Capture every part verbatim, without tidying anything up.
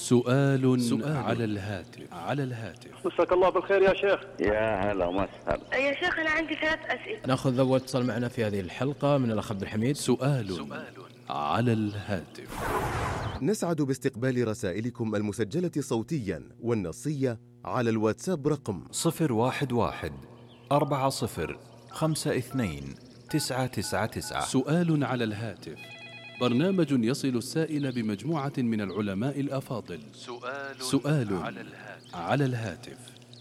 سؤال, سؤال على الهاتف على الهاتف مساك الله بالخير يا شيخ. يا هلا وسهلا يا شيخ أنا عندي ثلاث أسئلة. نأخذ أول اتصال معنا في هذه الحلقة من الأخ عبد الحميد. سؤال, سؤال على الهاتف. نسعد باستقبال رسائلكم المسجلة صوتيا والنصية على الواتساب رقم صفر واحد واحد أربعة صفر خمسة اثنين تسعة تسعة تسعة. سؤال على الهاتف، برنامج يصل السائل بمجموعة من العلماء الأفاضل. سؤال, سؤال على الهاتف. على الهاتف.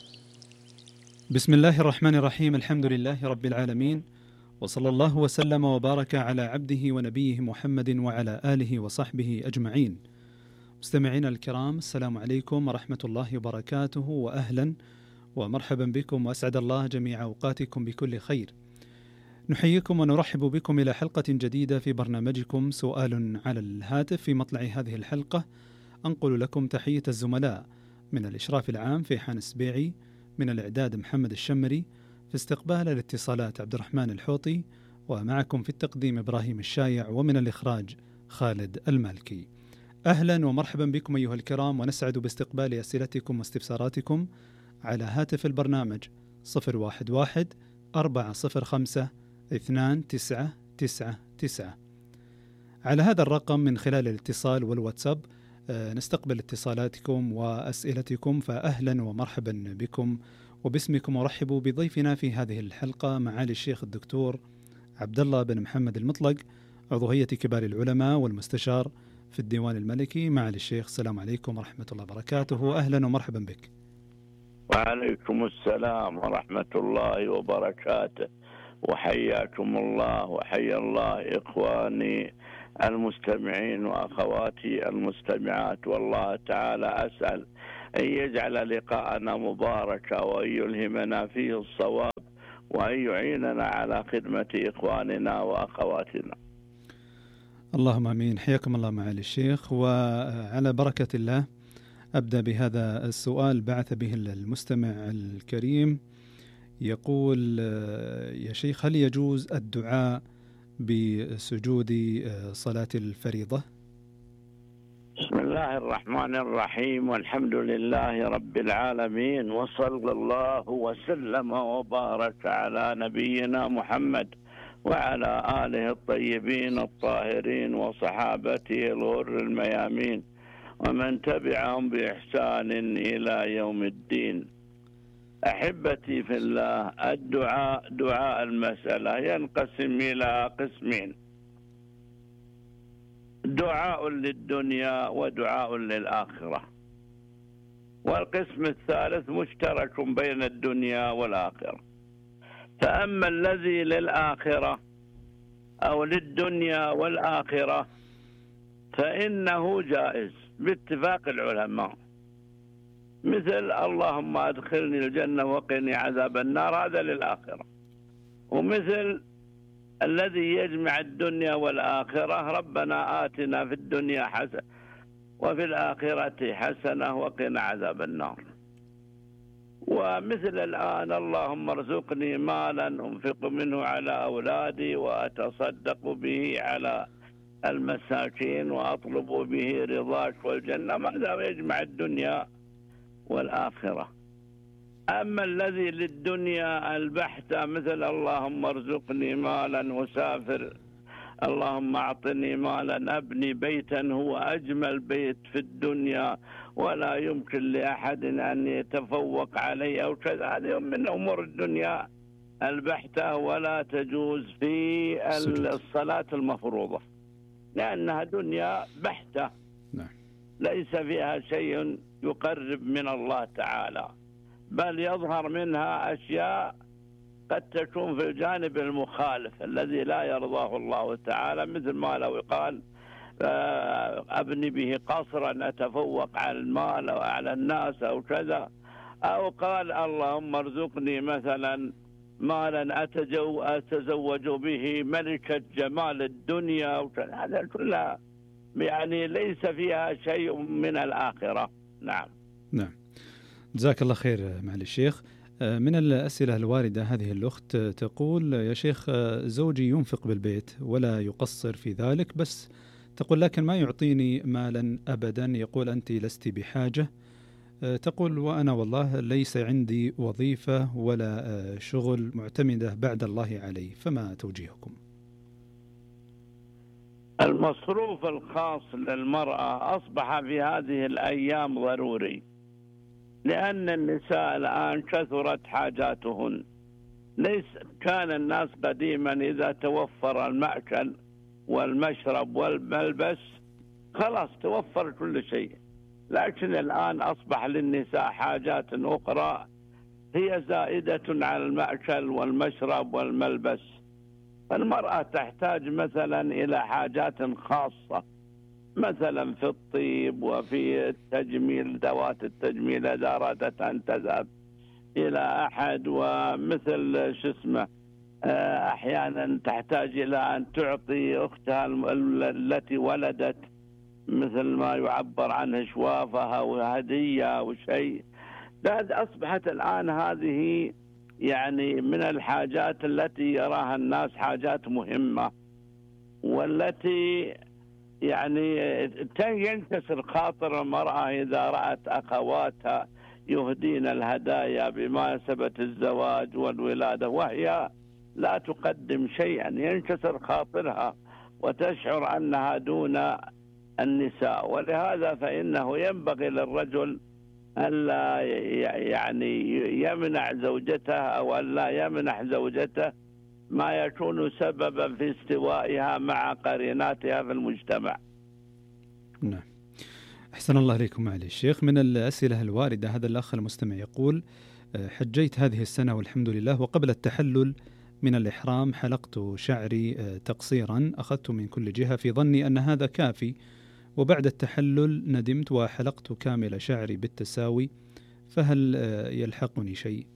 بسم الله الرحمن الرحيم، الحمد لله رب العالمين، وصلى الله وسلم وبارك على عبده ونبيه محمد وعلى آله وصحبه أجمعين. مستمعينا الكرام، السلام عليكم ورحمة الله وبركاته، وأهلا ومرحبا بكم، وأسعد الله جميع أوقاتكم بكل خير. نحييكم ونرحب بكم إلى حلقة جديدة في برنامجكم سؤال على الهاتف. في مطلع هذه الحلقة أنقل لكم تحية الزملاء من الإشراف العام في حان السبيعي، من الإعداد محمد الشمري، في استقبال الاتصالات عبد الرحمن الحوطي، ومعكم في التقديم إبراهيم الشايع، ومن الإخراج خالد المالكي. أهلا ومرحبا بكم أيها الكرام، ونسعد باستقبال أسئلتكم واستفساراتكم على هاتف البرنامج صفر واحد واحد أربعة صفر خمسة اثنان تسعة تسعة تسعة. على هذا الرقم من خلال الاتصال والواتساب نستقبل اتصالاتكم وأسئلتكم، فأهلا ومرحبا بكم، وباسمكم أرحب بضيفنا في هذه الحلقة معالي الشيخ الدكتور عبد الله بن محمد المطلق، عضو هيئة كبار العلماء والمستشار في الديوان الملكي. معالي الشيخ، السلام عليكم ورحمة الله وبركاته، أهلا ومرحبا بك. وعليكم السلام ورحمة الله وبركاته، وحياكم الله وحيا الله إخواني المستمعين وأخواتي المستمعات. والله تعالى أسأل أن يجعل لقاءنا مباركا، وأن يلهمنا فيه الصواب، وأن يعيننا على خدمة إخواننا وأخواتنا. اللهم آمين. حياكم الله معالي الشيخ. وعلى بركة الله أبدأ بهذا السؤال بعث به المستمع الكريم، يقول: يا شيخ، هل يجوز الدعاء بسجود صلاة الفريضة؟ بسم الله الرحمن الرحيم، والحمد لله رب العالمين، وصلى الله وسلم وبارك على نبينا محمد وعلى آله الطيبين الطاهرين وصحابته الغر الميامين ومن تبعهم بإحسان إلى يوم الدين. أحبتي في الله، الدعاء دعاء المسألة ينقسم إلى قسمين: دعاء للدنيا ودعاء للآخرة، والقسم الثالث مشترك بين الدنيا والآخرة. فأما الذي للآخرة أو للدنيا والآخرة فإنه جائز باتفاق العلماء، مثل اللهم أدخلني الجنة وقني عذاب النار، هذا للآخرة. ومثل الذي يجمع الدنيا والآخرة: ربنا آتنا في الدنيا حسنة وفي الآخرة حسنة وقنا عذاب النار. ومثل الآن: اللهم ارزقني مالا أنفق منه على أولادي وأتصدق به على المساكين وأطلب به رضاك والجنة. ماذا يجمع الدنيا والآخرة. أما الذي للدنيا البحتة، مثل اللهم ارزقني مالا أسافر، اللهم أعطني مالا أبني بيتا هو أجمل بيت في الدنيا ولا يمكن لأحد أن يتفوق عليه أو كذا، هذه من أمور الدنيا البحتة، ولا تجوز في الصلاة المفروضة، لأنها دنيا بحتة ليس فيها شيء يقرب من الله تعالى، بل يظهر منها أشياء قد تكون في الجانب المخالف الذي لا يرضاه الله تعالى، مثل ما لو قال أبني به قصرا أتفوق على المال أو على الناس أو كذا، أو قال اللهم ارزقني مثلا مالا أتجو أتزوج به ملكة جمال الدنيا أو كذا، هذا كلها يعني ليس فيها شيء من الآخرة. نعم نعم، جزاك الله خير معالي الشيخ. من الأسئلة الواردة هذه الأخت تقول: يا شيخ، زوجي ينفق بالبيت ولا يقصر في ذلك، بس تقول لكن ما يعطيني مالا أبدا، يقول أنت لست بحاجة. تقول وأنا والله ليس عندي وظيفة ولا شغل معتمدة بعد الله عليه، فما توجيهكم؟ المصروف الخاص للمرأة أصبح في هذه الأيام ضروري، لأن النساء الآن كثرت حاجاتهن. ليس كان الناس قديما إذا توفر المأكل والمشرب والملبس خلاص توفر كل شيء، لكن الآن أصبح للنساء حاجات أخرى هي زائدة على المأكل والمشرب والملبس. المرأة تحتاج مثلا إلى حاجات خاصة، مثلا في الطيب وفي التجميل، ذوات التجميل إذا أرادت أن تذهب إلى أحد، ومثل شو اسمه أحيانا تحتاج إلى أن تعطي أختها التي ولدت مثل ما يعبر عنه شوافها وهدية وشيء. أصبحت الآن هذه يعني من الحاجات التي يراها الناس حاجات مهمة، والتي يعني ينكسر خاطر المرأة إذا رأت أخواتها يهدين الهدايا بمناسبة الزواج والولادة وهي لا تقدم شيئا، ينكسر خاطرها وتشعر أنها دون النساء. ولهذا فإنه ينبغي للرجل ألا يعني يمنع زوجته أو ألا يمنح زوجته ما يكون سببا في استوائها مع قريناتها في المجتمع. نعم، أحسن الله إليكم. معلي الشيخ، من الأسئلة الواردة هذا الأخ المستمع يقول: حجيت هذه السنة والحمد لله، وقبل التحلل من الإحرام حلقت شعري تقصيرا، أخذت من كل جهة في ظني أن هذا كافي، وبعد التحلل ندمت وحلقت كامل شعري بالتساوي، فهل يلحقني شيء؟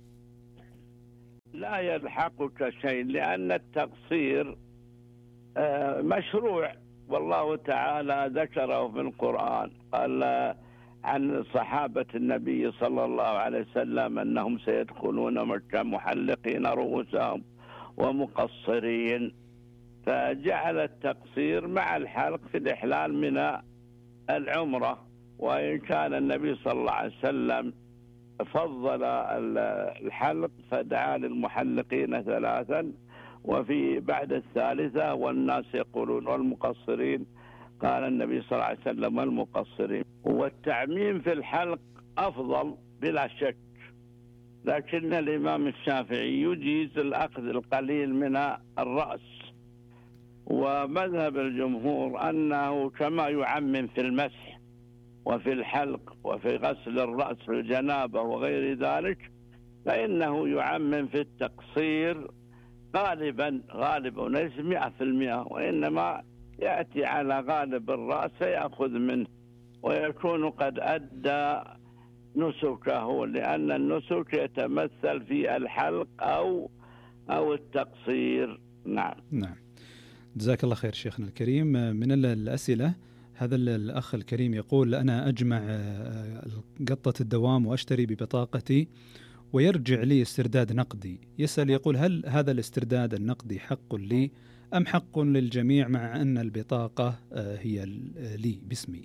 لا يلحقك شيء، لأن التقصير مشروع، والله تعالى ذكره في القرآن. قال عن صحابة النبي صلى الله عليه وسلم أنهم سيدخلون مكة محلقين رؤوسهم ومقصرين، فجعل التقصير مع الحلق في الإحلال من العمرة. وإن كان النبي صلى الله عليه وسلم فضل الحلق فدعا للمحلقين ثلاثا، وفي بعد الثالثة والناس يقولون والمقصرين قال النبي صلى الله عليه وسلم والمقصرين. والتعميم في الحلق أفضل بلا شك، لكن الإمام الشافعي يجيز الأخذ القليل من الرأس، ومذهب الجمهور أنه كما يعمم في المسح وفي الحلق وفي غسل الرأس في الجنابة وغير ذلك، فإنه يعمم في التقصير غالبا غالبا ليس مئة في المئة، وإنما يأتي على غالب الرأس فيأخذ منه ويكون قد أدى نسكه، لأن النسك يتمثل في الحلق أو أو التقصير. نعم نعم، جزاك الله خير شيخنا الكريم. من الأسئلة هذا الأخ الكريم يقول: أنا أجمع قطة الدوام وأشتري ببطاقتي ويرجع لي استرداد نقدي. يسأل يقول: هل هذا الاسترداد النقدي حق لي أم حق للجميع مع أن البطاقة هي لي باسمي؟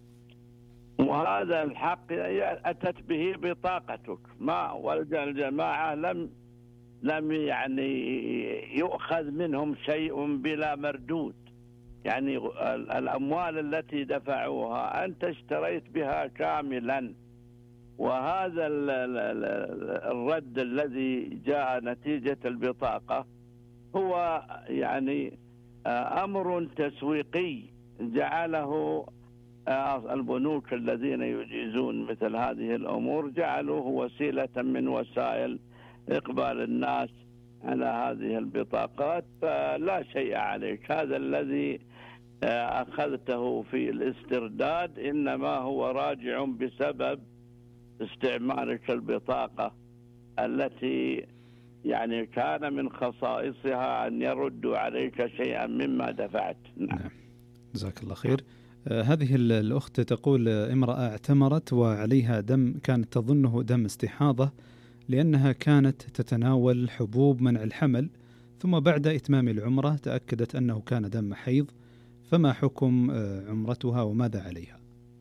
وهذا الحق أتت به بطاقتك، ما والجماعة لم لم يعني يؤخذ منهم شيء بلا مردود، يعني الأموال التي دفعوها أنت اشتريت بها كاملا، وهذا الرد الذي جاء نتيجة البطاقة هو يعني أمر تسويقي جعله البنوك الذين يجيزون مثل هذه الأمور، جعلوه وسيلة من وسائل إقبال الناس على هذه البطاقات، فلا شيء عليك. هذا الذي أخذته في الاسترداد إنما هو راجع بسبب استعمالك البطاقة التي يعني كان من خصائصها أن يردوا عليك شيئا مما دفعت. نعم، جزاك الله خير. آه هذه الأخت تقول: امرأة اعتمرت وعليها دم كانت تظنه دم استحاضة لأنها كانت تتناول حبوب منع الحمل، ثم بعد إتمام العمرة تأكدت أنه كان دم حيض، فما حكم عمرتها وماذا عليها؟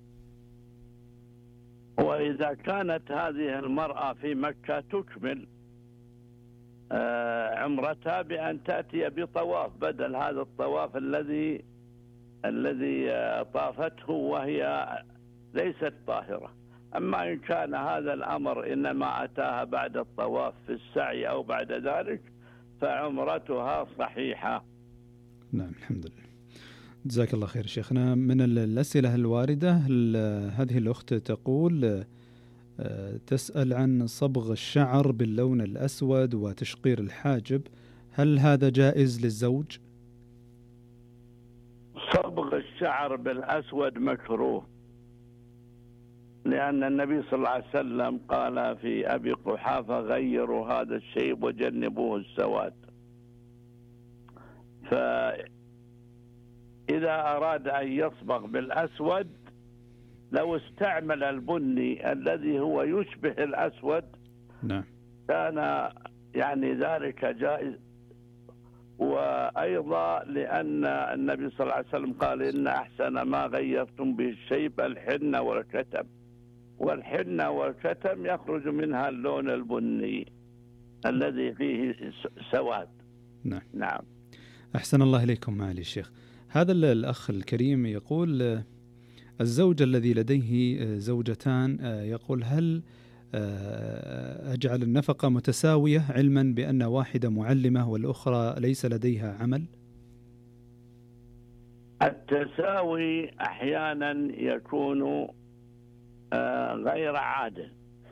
وإذا كانت هذه المرأة في مكة تكمل عمرتها بأن تأتي بطواف بدل هذا الطواف الذي الذي طافته وهي ليست طاهرة. أما إن كان هذا الأمر إنما أتاها بعد الطواف في السعي أو بعد ذلك فعمرتها صحيحة. نعم الحمد لله. جزاك الله خير شيخنا. من الأسئلة الواردة هذه الأخت تقول تسأل عن صبغ الشعر باللون الأسود وتشقير الحاجب، هل هذا جائز للزوج؟ صبغ الشعر بالأسود مكروه، لأن النبي صلى الله عليه وسلم قال في أبي قحافة غيروا هذا الشيء وجنبوه السواد. فإذا أراد أن يصبغ بالأسود لو استعمل البني الذي هو يشبه الأسود نعم كان يعني ذلك جائز. وأيضا لأن النبي صلى الله عليه وسلم قال إن أحسن ما غيرتم به الشيب الحنة والكتم، والحنة والكتم يخرج منها اللون البني الذي فيه سواد. نعم. نعم. أحسن الله إليكم معالي الشيخ. هذا الأخ الكريم يقول الزوج الذي لديه زوجتان يقول هل أجعل النفقة متساوية علما بأن واحدة معلمة والأخرى ليس لديها عمل؟ التساوي أحيانا يكون غير عادل،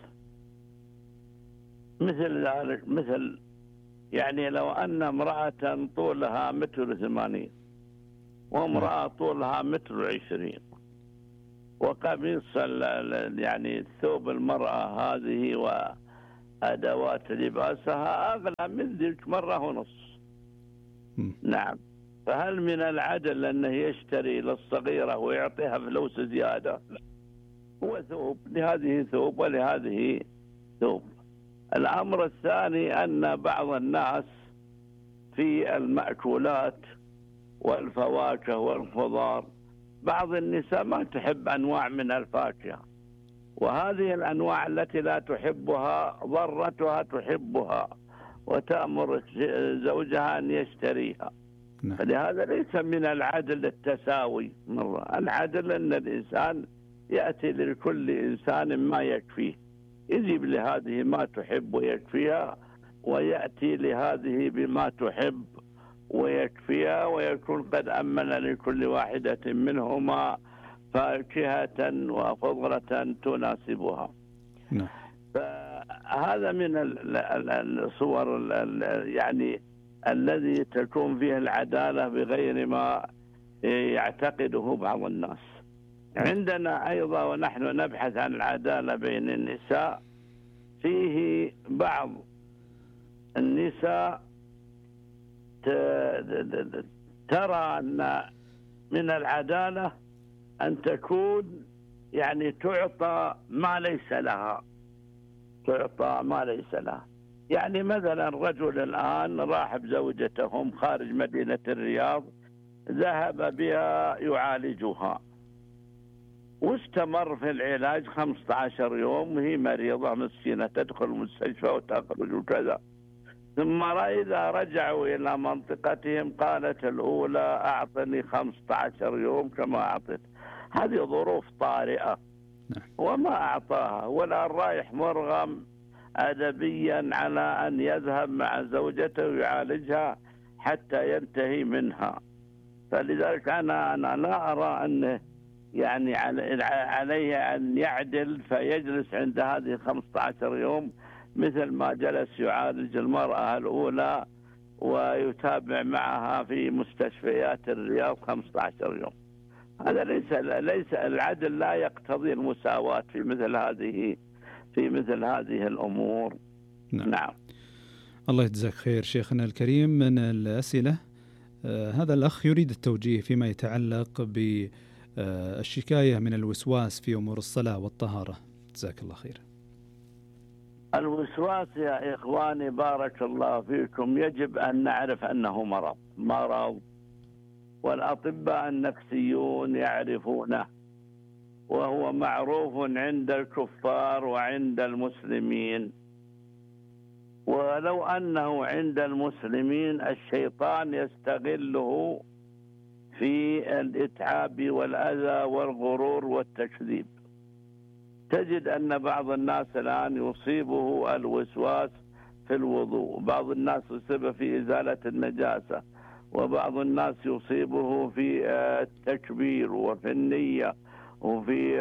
مثل ذلك مثل يعني لو أن امرأة طولها متر ثمانين وامرأة طولها متر عشرين وقميص يعني ثوب المرأة هذه وأدوات لباسها أغلى من ذلك مرة ونص. نعم. فهل من العدل أنه يشتري للصغيرة ويعطيها فلوس زيادة؟ هو ثوب لهذه ثوب ولهذه ثوب. الأمر الثاني أن بعض الناس في المأكولات والفواكه والخضار بعض النساء ما تحب أنواع من الفاكهة، وهذه الأنواع التي لا تحبها ضرتها تحبها وتأمر زوجها أن يشتريها. نعم. فلهذا ليس من العدل التساوي مرة. العدل أن الإنسان يأتي لكل إنسان ما يكفيه، يجيب لهذه ما تحب ويكفيها ويأتي لهذه بما تحب ويكفيها، ويكون قد أمن لكل واحدة منهما فاكهة وخضرة تناسبها. نعم. فهذا من الصور يعني الذي تكون فيه العدالة بغير ما يعتقده بعض الناس. عندنا أيضا ونحن نبحث عن العدالة بين النساء، فيه بعض النساء ترى أن من العدالة أن تكون يعني تعطى ما ليس لها، تعطى ما ليس لها. يعني مثلا رجل الآن راح بزوجتهم خارج مدينة الرياض، ذهب بها يعالجها واستمر في العلاج خمسة عشر يوم وهي مريضة مسكينة تدخل المستشفى وتخرج وكذا. ثم إذا رجعوا إلى منطقتهم قالت الأولى أعطني خمسة عشر يوم كما أعطيت. هذه ظروف طارئة وما أعطاها، ولا رايح مرغم أدبيا على أن يذهب مع زوجته ويعالجها حتى ينتهي منها. فلذلك أنا أنا لا أرى أنه يعني عليه أن يعدل فيجلس عند هذه خمسة عشر يوم مثل ما جلس يعالج المرأة الأولى ويتابع معها في مستشفيات الرياض خمسة عشر يوم. هذا ليس ليس العدل لا يقتضي المساواة في مثل هذه في مثل هذه الأمور. نعم. نعم. الله يجزاك خير شيخنا الكريم. من الأسئلة آه هذا الأخ يريد التوجيه فيما يتعلق بالشكاية من الوسواس في أمور الصلاة والطهارة. جزاك الله خير. الوسواس يا إخواني بارك الله فيكم يجب أن نعرف أنه مرض مرض والأطباء النفسيون يعرفونه، وهو معروف عند الكفار وعند المسلمين. ولو أنه عند المسلمين الشيطان يستغله في الإتعاب والأذى والغرور والتكذيب. تجد أن بعض الناس الآن يصيبه الوسواس في الوضوء، بعض الناس يصيبه في إزالة النجاسة، وبعض الناس يصيبه في التكبير وفي النية وفي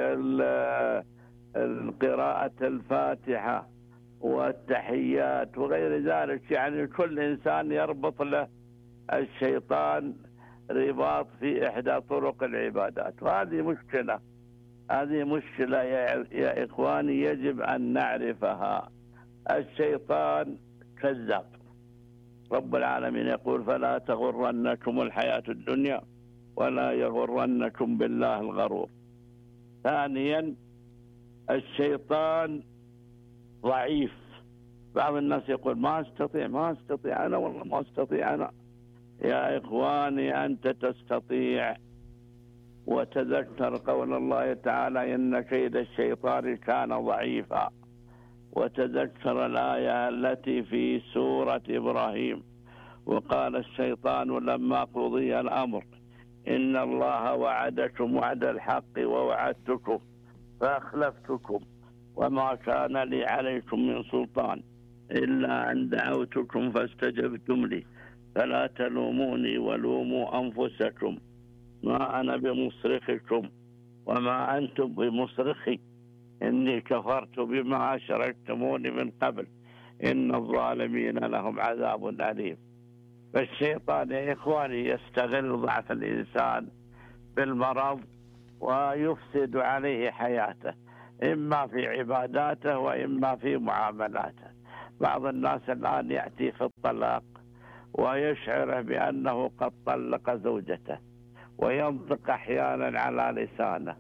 قراءة الفاتحة والتحيات وغير ذلك. يعني كل إنسان يربط له الشيطان رباط في إحدى طرق العبادات، وهذه مشكلة. هذه مشكلة يا إخواني يجب أن نعرفها. الشيطان كذاب. رب العالمين يقول: فلا تغرنكم الحياة الدنيا ولا يغرنكم بالله الغرور. ثانيا، الشيطان ضعيف. بعض الناس يقول: ما استطيع ما استطيع أنا والله ما استطيع أنا. يا إخواني أنت تستطيع. وتذكر قول الله تعالى: إن كيد الشيطان كان ضعيفا. وتذكر الآية التي في سورة إبراهيم: وقال الشيطان لما قضي الأمر إن الله وعدكم وعد الحق ووعدتكم فأخلفتكم وما كان لي عليكم من سلطان إلا أن دعوتكم فاستجبتم لي فلا تلوموني ولوموا أنفسكم ما أنا بمصرخكم وما أنتم بمصرخي إني كفرت بما أشركتموني من قبل إن الظالمين لهم عذاب أليم. فالشيطان يا إخواني يستغل ضعف الإنسان بالمرض ويفسد عليه حياته، إما في عباداته وإما في معاملاته. بعض الناس الآن يأتي في الطلاق ويشعر بأنه قد طلق زوجته، وينطق أحيانا على لسانه،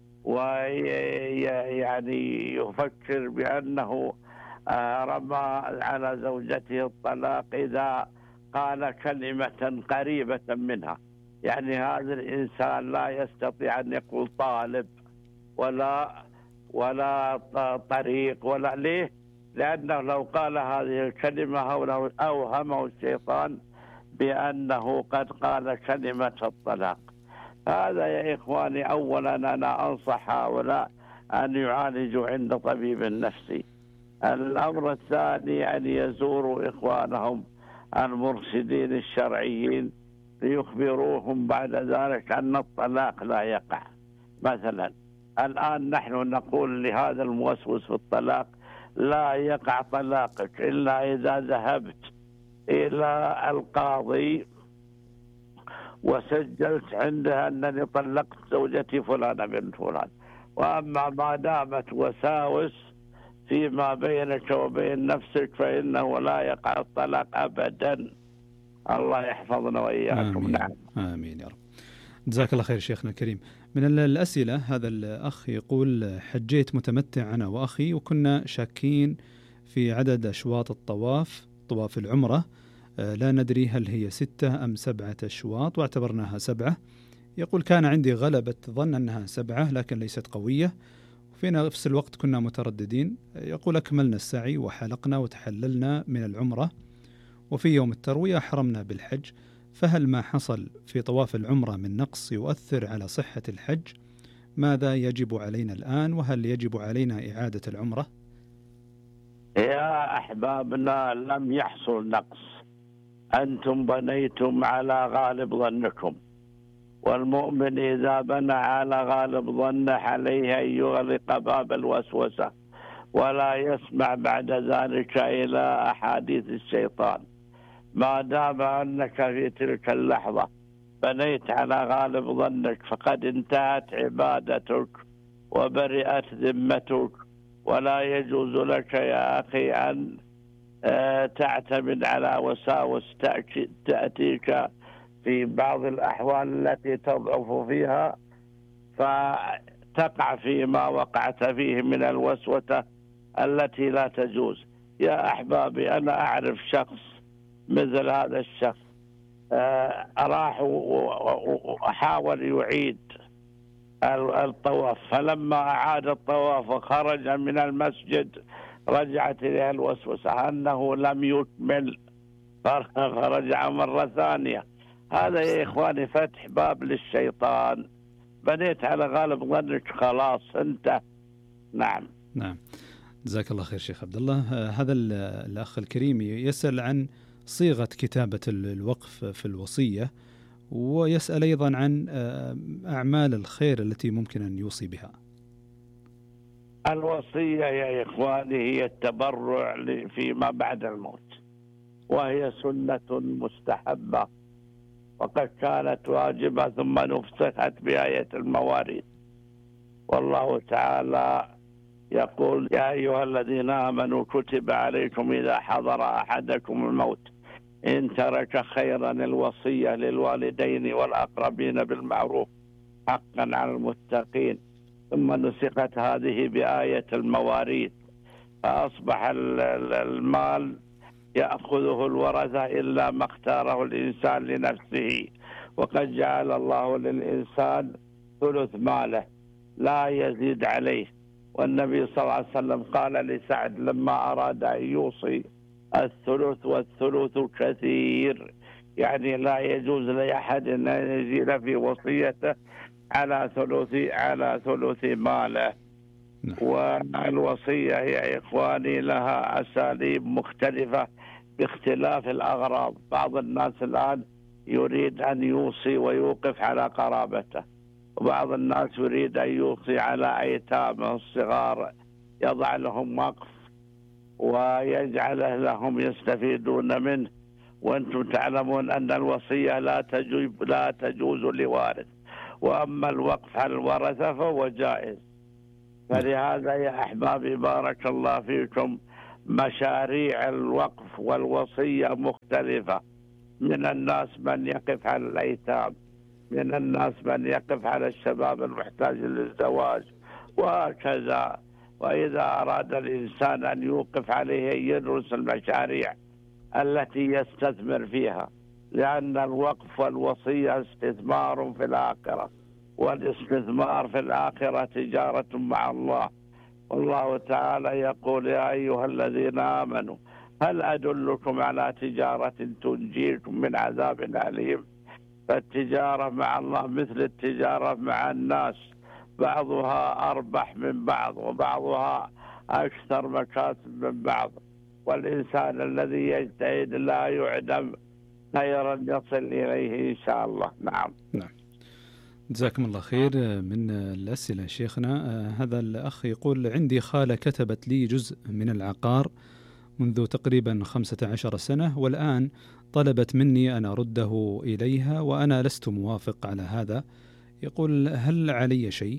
ويعني يفكر بأنه رمى على زوجته الطلاق إذا قال كلمة قريبة منها. يعني هذا الإنسان لا يستطيع أن يقول طالب ولا ولا طريق ولا ليه، لأنه لو قال هذه الكلمة أوهمه الشيطان بأنه قد قال كلمة الطلاق. هذا يا إخواني أولا أنا أنصح هؤلاء أن يعالجوا عند طبيب نفسي. الأمر الثاني أن يزوروا إخوانهم المرشدين الشرعيين ليخبروهم بعد ذلك أن الطلاق لا يقع. مثلا الآن نحن نقول لهذا الموسوس في الطلاق: لا يقع طلاقك إلا إذا ذهبت إلى القاضي وسجلت عندها أنني طلقت زوجتي فلانة بنت فلان. وأما ما دامت وساوس فيما بينك وبين نفسك فإنه لا يقع الطلاق أبدا. الله يحفظنا وإياكم. آمين. نعم. آمين يا رب. جزاك الله خير شيخنا الكريم. من الأسئلة هذا الأخ يقول: حجيت متمتع أنا وأخي وكنا شاكين في عدد أشواط الطواف طواف العمرة، لا ندري هل هي ستة أم سبعة أشواط واعتبرناها سبعة. يقول: كان عندي غلبة ظن أنها سبعة لكن ليست قوية، وفي نفس الوقت كنا مترددين. يقول: أكملنا السعي وحلقنا وتحللنا من العمرة، وفي يوم التروية أحرمنا بالحج، فهل ما حصل في طواف العمرة من نقص يؤثر على صحة الحج؟ ماذا يجب علينا الآن؟ وهل يجب علينا إعادة العمرة؟ يا أحبابنا لم يحصل نقص، أنتم بنيتم على غالب ظنكم، والمؤمن إذا بنى على غالب ظنه عليه أن يغلق باب الوسوسة ولا يسمع بعد ذلك إلى أحاديث الشيطان. ما دام أنك في تلك اللحظة بنيت على غالب ظنك فقد انتهت عبادتك وبرئت ذمتك، ولا يجوز لك يا أخي أن تعتمد على وساوس تأتيك في بعض الأحوال التي تضعف فيها فتقع فيما وقعت فيه من الوسوسة التي لا تجوز. يا أحبابي أنا أعرف شخص مثل هذا الشخص راح وحاول يعيد الطواف، فلما أعاد الطواف وخرج من المسجد رجعت إليه الوسوسة أنه لم يكمل، فرجع مرة ثانية. هذا يا إخواني فتح باب للشيطان، بنيت على غالب ظنك خلاص انت. نعم نعم، جزاك الله خير شيخ عبد الله. هذا الأخ الكريم يسأل عن صيغة كتابة الوقف في الوصية، ويسأل أيضا عن أعمال الخير التي ممكن أن يوصي بها. الوصية يا إخواني هي التبرع فيما بعد الموت، وهي سنة مستحبة، وقد كانت واجبة ثم نفسخت بآية المواريث. والله تعالى يقول: يا أيها الذين آمنوا كتب عليكم إذا حضر أحدكم الموت إن ترك خيرا الوصية للوالدين والأقربين بالمعروف حقا على المتقين. ثم نسخت هذه بآية المواريث، فأصبح المال يأخذه الورثة إلا ما اختاره الإنسان لنفسه، وقد جعل الله للإنسان ثلث ماله لا يزيد عليه. والنبي صلى الله عليه وسلم قال لسعد لما أراد أن يوصي: الثلث والثلث كثير، يعني لا يجوز لأحد أن يزيد في وصيته على ثلث على ثلث ماله. والوصية يا إخواني لها أساليب مختلفة باختلاف الأغراض. بعض الناس الآن يريد أن يوصي ويوقف على قرابته، وبعض الناس يريد أن يوصي على أيتامه الصغار، يضع لهم وقف ويجعله لهم يستفيدون منه. وأنتم تعلمون أن الوصية لا تجوز لا تجوز لوارث، وأما الوقف على الورثة فهو جائز. فلهذا يا أحبابي بارك الله فيكم مشاريع الوقف والوصية مختلفة. من الناس من يقف على الأيتام، من الناس من يقف على الشباب المحتاج للزواج، وهكذا. وإذا أراد الإنسان أن يوقف عليه يدرس المشاريع التي يستثمر فيها، لأن الوقف والوصية استثمار في الآخرة، والاستثمار في الآخرة تجارة مع الله. والله تعالى يقول: يا أيها الذين آمنوا هل أدلكم على تجارة تنجيكم من عذاب أليم. فالتجارة مع الله مثل التجارة مع الناس، بعضها أربح من بعض وبعضها أكثر مكاسب من بعض، والإنسان الذي يجتهد لا يعدم خيرا يصل إليه إن شاء الله. نعم نعم، جزاكم الله خير. من الأسئلة شيخنا هذا الأخ يقول: عندي خالة كتبت لي جزء من العقار منذ تقريبا خمسة عشر سنة، والآن طلبت مني أن أرده إليها وأنا لست موافق على هذا. يقول: هل علي شيء؟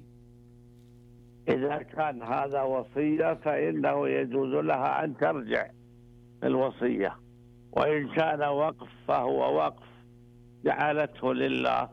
إذا كان هذا وصية فإنه يجوز لها أن ترجع الوصية، وإن كان وقف فهو وقف جعلته لله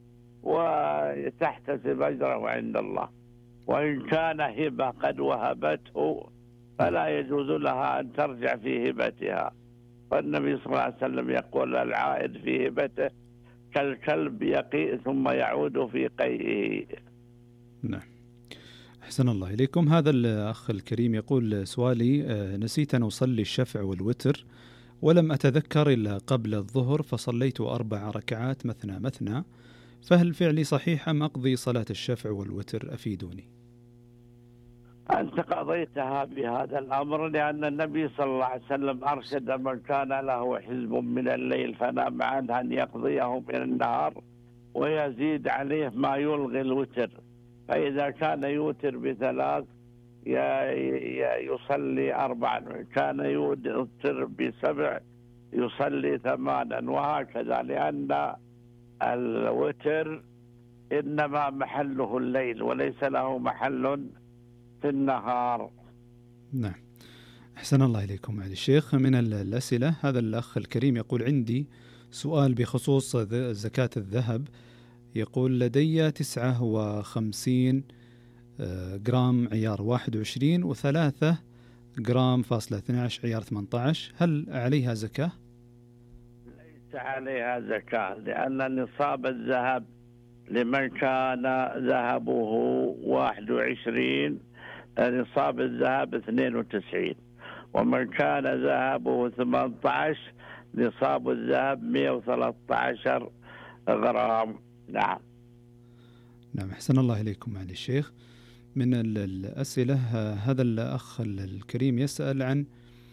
وتحتسب أجره عند الله. وإن كان هبة قد وهبته فلا يجوز لها أن ترجع في هبتها. والنبي صلى الله عليه وسلم يقول: العائد في هبته كالكلب يقيء ثم يعود في قيئه. نعم، أحسن الله إليكم. هذا الأخ الكريم يقول: سؤالي: نسيت أن أصلي الشفع والوتر ولم أتذكر إلا قبل الظهر، فصليت أربع ركعات مثنى مثنى، فهل فعلي صحيح أم أقضي صلاة الشفع والوتر؟ أفيدوني. أنت قضيتها بهذا الأمر، لأن النبي صلى الله عليه وسلم أرشد من كان له حزب من الليل فنام عنه أن يقضيه من النهار ويزيد عليه ما يلغي الوتر. فإذا كان يوتر بثلاث يصلي أربعا، كان يوتر بسبع يصلي ثمانا، وهكذا، لأن الوتر إنما محله الليل وليس له محل في النهار. نعم، أحسن الله إليكم معالي الشيخ. من الأسئلة هذا الأخ الكريم يقول: عندي سؤال بخصوص زكاة الذهب. يقول: لدي تسعة وخمسين جرام عيار واحد وعشرين وثلاثة جرام فاصلة اثني عشر عيار ثمانية عشر، هل عليها زكاة؟ ليس عليها زكاة، لأن نصاب الذهب لمن كان ذهبه واحد وعشرين نصاب الذهب اثنين وتسعين، ومن كان ذهبه ثمانية عشر نصاب الذهب مئة وثلاثة عشر غرام. نعم. نعم، أحسن الله إليكم معالي الشيخ. من الأسئلة هذا الأخ الكريم يسأل عن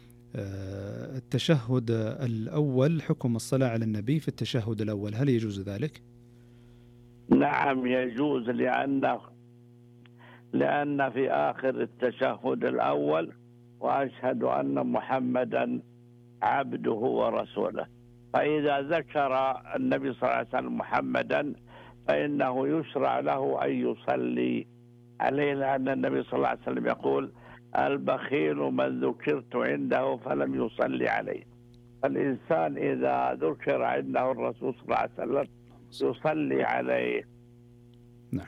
التشهد الأول، حكم الصلاة على النبي في التشهد الأول، هل يجوز ذلك؟ نعم يجوز، لأن لأن في آخر التشهد الأول وأشهد أن محمدا عبده ورسوله، فإذا ذكر النبي صلى الله عليه وسلم محمدا فإنه يشرع له أن يصلي عليه، لأن النبي صلى الله عليه وسلم يقول: البخيل من ذكرت عنده فلم يصلي عليه. فالإنسان إذا ذكر عنده الرسول صلى الله عليه وسلم يصلي عليه. نعم.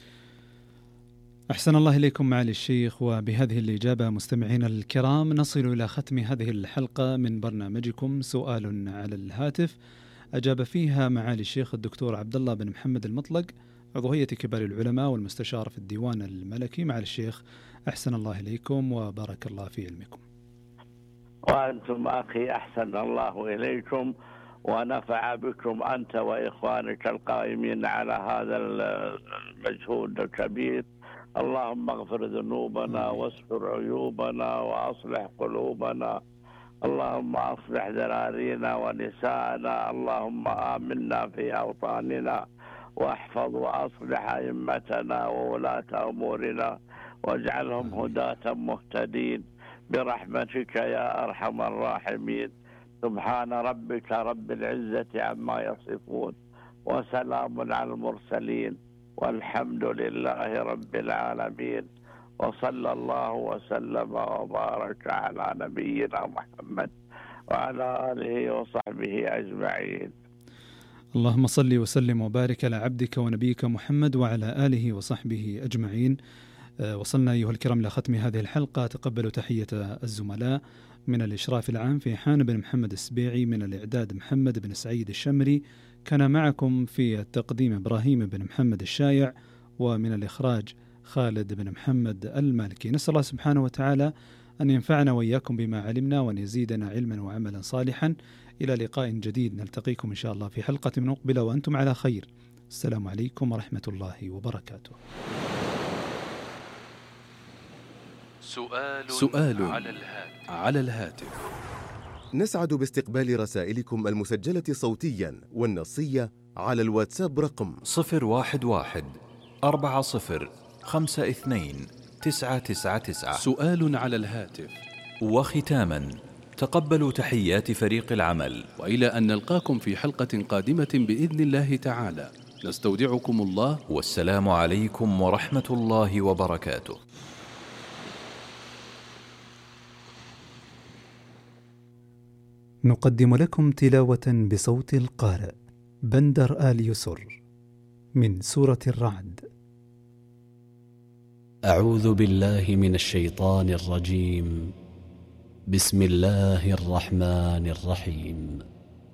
أحسن الله إليكم معالي الشيخ. وبهذه الإجابة مستمعين الكرام نصل إلى ختم هذه الحلقة من برنامجكم سؤال على الهاتف، أجاب فيها معالي الشيخ الدكتور عبد الله بن محمد المطلق، عضو هيئة كبار العلماء والمستشار في الديوان الملكي. معالي الشيخ أحسن الله إليكم وبارك الله في علمكم. وأنتم أخي أحسن الله إليكم ونفع بكم أنت وإخوانك القائمين على هذا المجهود الكبير. اللهم اغفر ذنوبنا واستر عيوبنا وأصلح قلوبنا، اللهم أصلح ذرارينا ونساءنا، اللهم آمنا في أوطاننا واحفظ وأصلح أئمتنا وولاة أمورنا واجعلهم هداة مهتدين برحمتك يا أرحم الراحمين. سبحان ربك رب العزة عما يصفون وسلام على المرسلين والحمد لله رب العالمين، وصلى الله وسلم وبارك على نبينا محمد وعلى آله وصحبه أجمعين. اللهم صل وسلم وبارك على عبدك ونبيك محمد وعلى آله وصحبه أجمعين. وصلنا أيها الكرام إلى ختم هذه الحلقة. تقبلوا تحية الزملاء من الإشراف العام في حان بن محمد السبيعي، من الإعداد محمد بن سعيد الشمري، كان معكم في التقديم إبراهيم بن محمد الشايع، ومن الإخراج خالد بن محمد المالكي. نسأل الله سبحانه وتعالى أن ينفعنا وإياكم بما علمنا وأن يزيدنا علما وعملا صالحا. إلى لقاء جديد نلتقيكم إن شاء الله في حلقة مقبلة وأنتم على خير. السلام عليكم ورحمة الله وبركاته. سؤال, سؤال على الهاتف. على الهاتف. نسعد باستقبال رسائلكم المسجلة صوتيا والنصية على الواتساب رقم صفر واحد واحد أربعة صفر خمسة اثنين تسعة تسعة تسعة. سؤال على الهاتف. وختاما تقبلوا تحيات فريق العمل، وإلى أن نلقاكم في حلقة قادمة بإذن الله تعالى، نستودعكم الله، والسلام عليكم ورحمة الله وبركاته. نقدم لكم تلاوة بصوت القارئ بندر آل يسر من سورة الرعد. أعوذ بالله من الشيطان الرجيم. بسم الله الرحمن الرحيم.